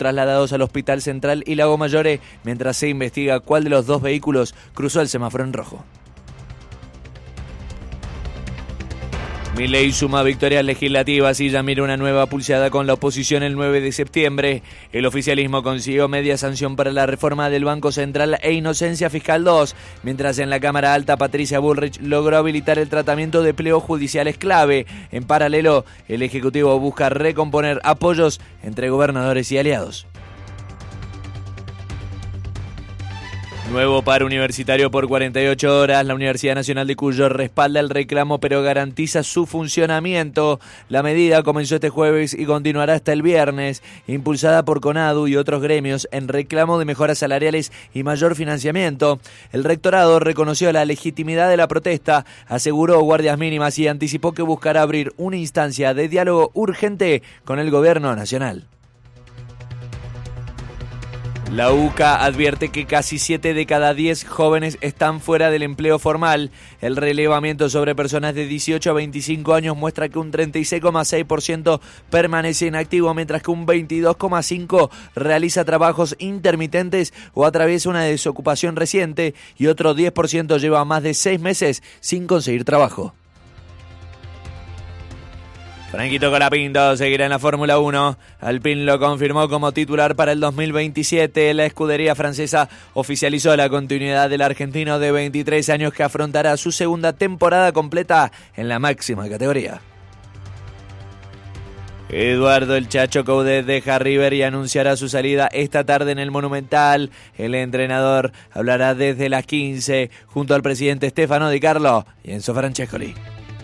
trasladados al Hospital Central y Lago Mayore, mientras se investiga cuál de los dos vehículos cruzó el semáforo en rojo. Milei suma victorias legislativas y ya mira una nueva pulseada con la oposición el 9 de septiembre. El oficialismo consiguió media sanción para la reforma del Banco Central e Inocencia Fiscal 2, mientras en la Cámara Alta Patricia Bullrich logró habilitar el tratamiento de pleos judiciales clave. En paralelo, el Ejecutivo busca recomponer apoyos entre gobernadores y aliados. Nuevo paro universitario por 48 horas. La Universidad Nacional de Cuyo respalda el reclamo pero garantiza su funcionamiento. La medida comenzó este jueves y continuará hasta el viernes, impulsada por CONADU y otros gremios en reclamo de mejoras salariales y mayor financiamiento. El rectorado reconoció la legitimidad de la protesta, aseguró guardias mínimas y anticipó que buscará abrir una instancia de diálogo urgente con el gobierno nacional. La UCA advierte que casi 7 de cada 10 jóvenes están fuera del empleo formal. El relevamiento sobre personas de 18 a 25 años muestra que un 36,6% permanece inactivo, mientras que un 22,5% realiza trabajos intermitentes o atraviesa una desocupación reciente y otro 10% lleva más de 6 meses sin conseguir trabajo. Franquito Colapinto seguirá en la Fórmula 1. Alpine lo confirmó como titular para el 2027. La escudería francesa oficializó la continuidad del argentino de 23 años que afrontará su segunda temporada completa en la máxima categoría. Eduardo El Chacho Coudet deja River y anunciará su salida esta tarde en el Monumental. El entrenador hablará desde las 15 junto al presidente Stefano Di Carlo y Enzo Francescoli.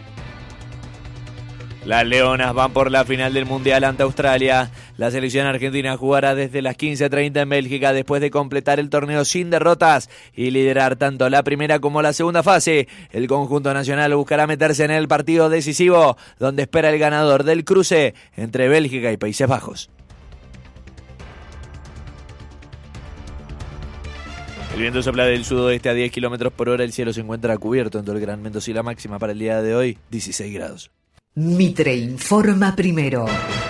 Las Leonas van por la final del Mundial ante Australia. La selección argentina jugará desde las 15:30 en Bélgica después de completar el torneo sin derrotas y liderar tanto la primera como la segunda fase. El conjunto nacional buscará meterse en el partido decisivo, donde espera el ganador del cruce entre Bélgica y Países Bajos. El viento sopla del sudoeste a 10 km por hora. El cielo se encuentra cubierto en todo el Gran Mendoza y la máxima para el día de hoy, 16 grados. Mitre informa primero.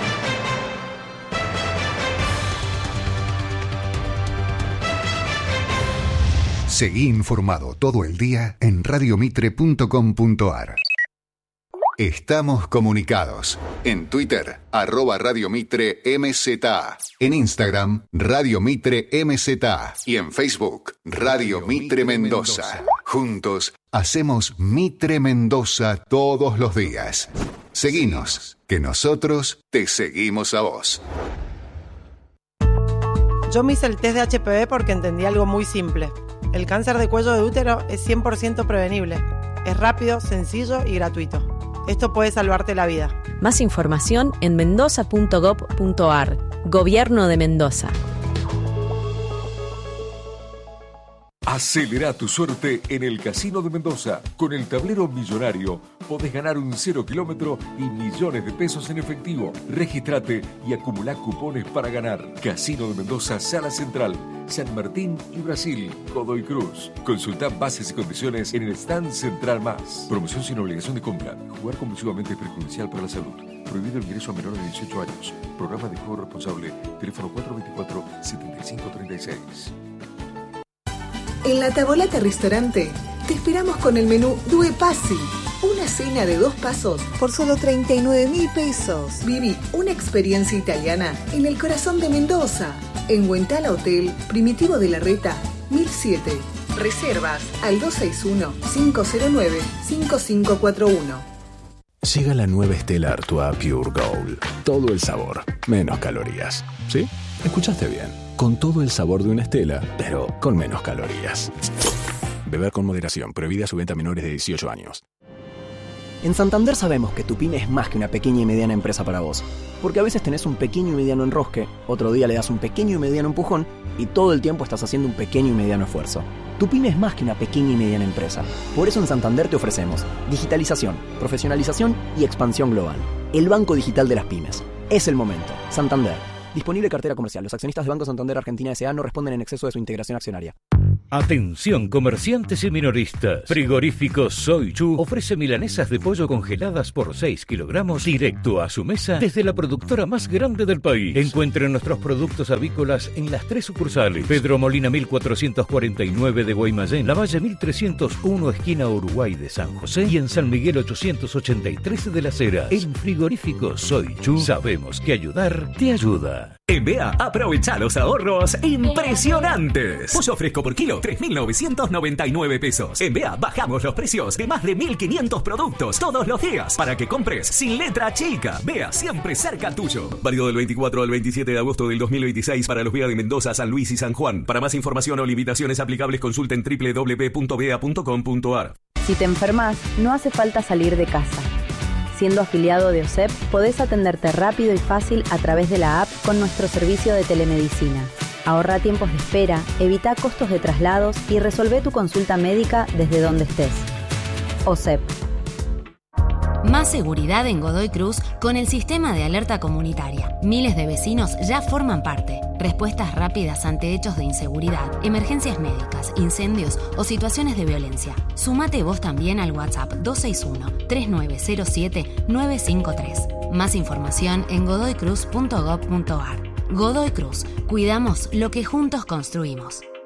Seguí informado todo el día en radiomitre.com.ar. Estamos comunicados. En Twitter, @RadioMitreMZA. En Instagram, Radio Mitre MZA. Y en Facebook, Radio Mitre Mendoza. Juntos, hacemos Mitre Mendoza todos los días. Seguinos, que nosotros te seguimos a vos. Yo me hice el test de HPV porque entendí algo muy simple. El cáncer de cuello de útero es 100% prevenible. Es rápido, sencillo y gratuito. Esto puede salvarte la vida. Más información en mendoza.gov.ar. Gobierno de Mendoza. Acelera tu suerte en el Casino de Mendoza. Con el tablero millonario podés ganar un 0 kilómetro y millones de pesos en efectivo. Regístrate y acumulá cupones para ganar. Casino de Mendoza, Sala Central, San Martín y Brasil, Godoy Cruz. Consultá bases y condiciones en el stand Central Más. Promoción sin obligación de compra. Jugar compulsivamente es perjudicial para la salud. Prohibido el ingreso a menores de 18 años. Programa de juego responsable. Teléfono 424-7536. En la Tavolata Restaurante te esperamos con el menú Due Passi. Una cena de 2 pasos por solo 39.000 pesos. Viví una experiencia italiana en el corazón de Mendoza. En Huentala Hotel, Primitivo de la Reta, 1007. Reservas al 261-509-5541. Llega la nueva Stella Artois Pure Gold. Todo el sabor, menos calorías. ¿Sí? Escuchaste bien. Con todo el sabor de una Stella, pero con menos calorías. Beber con moderación. Prohibida su venta a menores de 18 años. En Santander sabemos que tu pyme es más que una pequeña y mediana empresa para vos. Porque a veces tenés un pequeño y mediano enrosque, otro día le das un pequeño y mediano empujón y todo el tiempo estás haciendo un pequeño y mediano esfuerzo. Tu pyme es más que una pequeña y mediana empresa. Por eso en Santander te ofrecemos digitalización, profesionalización y expansión global. El Banco Digital de las Pymes. Es el momento. Santander. Disponible cartera comercial. Los accionistas de Banco Santander Argentina S.A. no responden en exceso de su integración accionaria. Atención comerciantes y minoristas. Frigorífico Soy Chu ofrece milanesas de pollo congeladas por 6 kilogramos directo a su mesa desde la productora más grande del país. Encuentre nuestros productos avícolas en las 3 sucursales: Pedro Molina 1449 de Guaymallén, Lavalle 1301 esquina Uruguay de San José y en San Miguel 883 de Las Heras. En Frigorífico Soy Chu sabemos que ayudar te ayuda. En BEA, aprovecha los ahorros impresionantes. Pollo fresco por kilo, 3.999 pesos. En BEA, bajamos los precios de más de 1.500 productos todos los días para que compres sin letra chica. BEA, siempre cerca tuyo. Válido del 24 al 27 de agosto del 2026 para los BEA de Mendoza, San Luis y San Juan. Para más información o limitaciones aplicables, consulten www.bea.com.ar. Si te enfermas, no hace falta salir de casa. Siendo afiliado de OSEP, podés atenderte rápido y fácil a través de la app con nuestro servicio de telemedicina. Ahorra tiempos de espera, evita costos de traslados y resolvé tu consulta médica desde donde estés. OSEP. Más seguridad en Godoy Cruz con el sistema de alerta comunitaria. Miles de vecinos ya forman parte. Respuestas rápidas ante hechos de inseguridad, emergencias médicas, incendios o situaciones de violencia. Sumate vos también al WhatsApp 261-3907-953. Más información en godoycruz.gov.ar. Godoy Cruz. Cuidamos lo que juntos construimos.